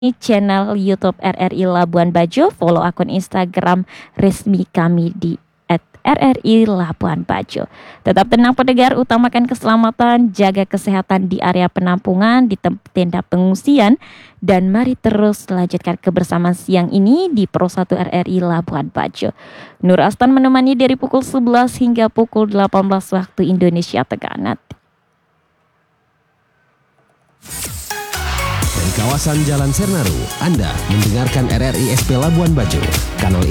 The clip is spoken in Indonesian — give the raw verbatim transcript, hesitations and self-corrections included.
channel YouTube R R I Labuan Bajo, follow akun Instagram resmi kami di et R R I Labuan Bajo. Tetap tenang pendengar, utamakan keselamatan, jaga kesehatan di area penampungan, di tenda pengungsian, dan mari terus lanjutkan kebersamaan siang ini di Pro satu R R I Labuan Bajo. Nur Astan menemani dari pukul sebelas hingga pukul delapan belas waktu Indonesia Tengah. Dari kawasan Jalan Sernaru, Anda mendengarkan R R I S P Labuan Bajo. Kanal